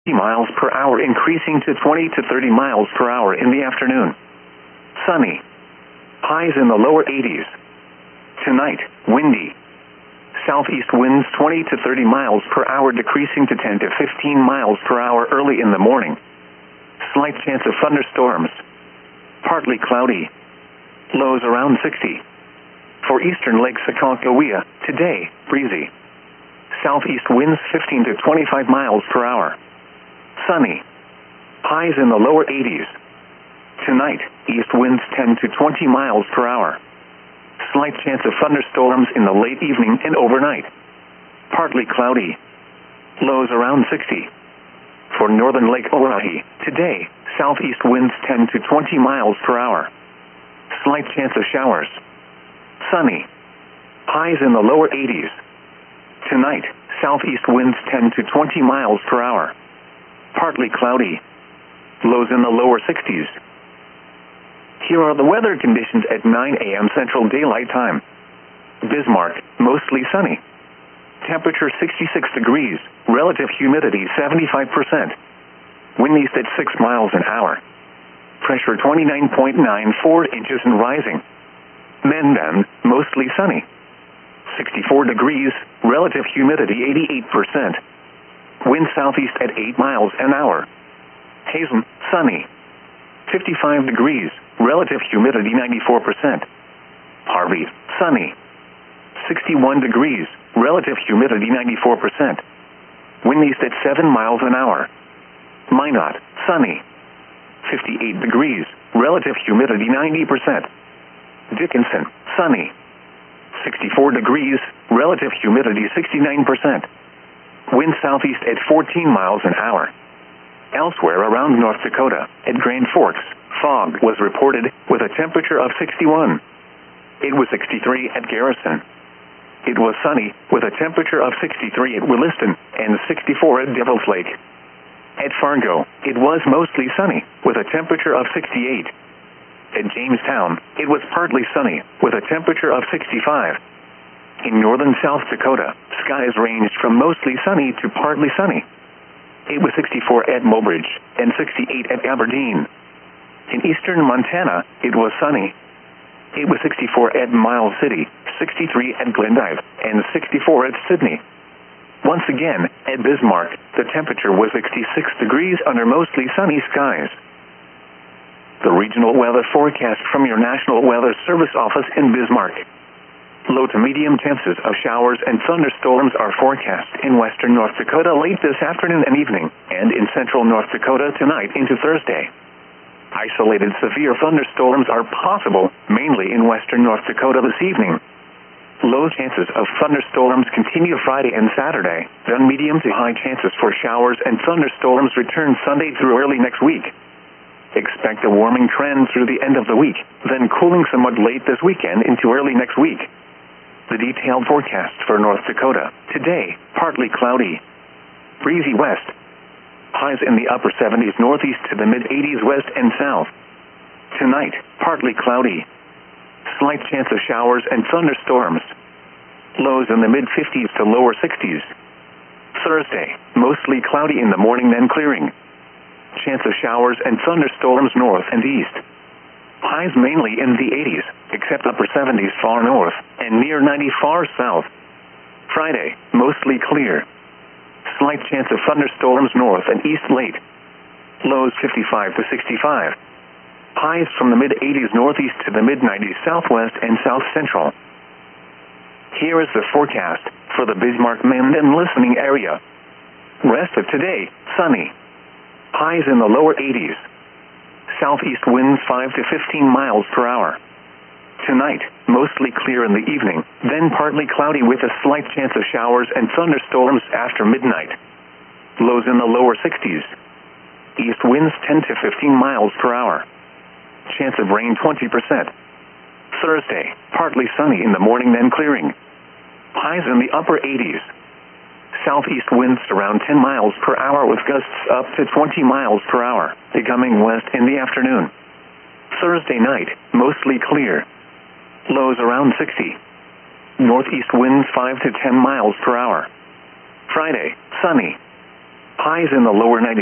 miles per hour increasing to 20 to 30 miles per hour in the afternoon. Sunny. Highs in the lower 80s. Tonight, windy. Southeast winds 20 to 30 miles per hour decreasing to 10 to 15 miles per hour early in the morning. Slight chance of thunderstorms. Partly cloudy. Lows around 60. For eastern Lake Sakakawea, today, breezy. Southeast winds 15 to 25 miles per hour. Sunny. Highs in the lower 80s. Tonight, east winds 10 to 20 miles per hour. Slight chance of thunderstorms in the late evening and overnight. Partly cloudy. Lows around 60. For northern Lake Oahe, today, southeast winds 10 to 20 miles per hour. Slight chance of showers. Sunny. Highs in the lower 80s. Tonight, southeast winds 10 to 20 miles per hour. Partly cloudy. Lows in the lower 60s. Here are the weather conditions at 9 a.m. Central Daylight Time. Bismarck, mostly sunny. Temperature 66 degrees, relative humidity 75%. Wind east at 6 miles an hour. Pressure 29.94 inches and rising. Mendon, mostly sunny. 64 degrees, relative humidity 88%. Wind southeast at 8 miles an hour. Hazen, sunny. 55 degrees, relative humidity 94%. Harvey, sunny. 61 degrees, relative humidity 94%. Wind east at 7 miles an hour. Minot, sunny. 58 degrees, relative humidity 90%. Dickinson, sunny. 64 degrees, relative humidity 69%. Wind southeast at 14 miles an hour. Elsewhere around North Dakota, at Grand Forks, fog was reported with a temperature of 61. It was 63 at Garrison. It was sunny with a temperature of 63 at Williston and 64 at Devil's Lake. At Fargo, it was mostly sunny with a temperature of 68. At Jamestown, it was partly sunny with a temperature of 65. In northern South Dakota, skies ranged from mostly sunny to partly sunny. It was 64 at Mobridge and 68 at Aberdeen. In eastern Montana, it was sunny. It was 64 at Miles City, 63 at Glendive, and 64 at Sydney. Once again, at Bismarck, the temperature was 66 degrees under mostly sunny skies. The regional weather forecast from your National Weather Service office in Bismarck. Low to medium chances of showers and thunderstorms are forecast in western North Dakota late this afternoon and evening, and in central North Dakota tonight into Thursday. Isolated severe thunderstorms are possible, mainly in western North Dakota this evening. Low chances of thunderstorms continue Friday and Saturday, then medium to high chances for showers and thunderstorms return Sunday through early next week. Expect a warming trend through the end of the week, then cooling somewhat late this weekend into early next week. The detailed forecast for North Dakota. Today, partly cloudy. Breezy west. Highs in the upper 70s northeast to the mid-80s west and south. Tonight, partly cloudy. Slight chance of showers and thunderstorms. Lows in the mid-50s to lower 60s. Thursday, mostly cloudy in the morning then clearing. Chance of showers and thunderstorms north and east. Highs mainly in the 80s, except upper 70s far north, and near 90 far south. Friday, mostly clear. Slight chance of thunderstorms north and east late. Lows 55 to 65. Highs from the mid-80s northeast to the mid-90s southwest and south central. Here is the forecast for the Bismarck-Mendon listening area. Rest of today, sunny. Highs in the lower 80s. Southeast winds 5 to 15 miles per hour. Tonight, mostly clear in the evening, then partly cloudy with a slight chance of showers and thunderstorms after midnight. Lows in the lower 60s. East winds 10 to 15 miles per hour. Chance of rain 20%. Thursday, partly sunny in the morning then clearing. Highs in the upper 80s. Southeast winds around 10 miles per hour with gusts up to 20 miles per hour, becoming west in the afternoon. Thursday night, mostly clear. Lows around 60. Northeast winds 5 to 10 miles per hour. Friday, sunny. Highs in the lower 90s.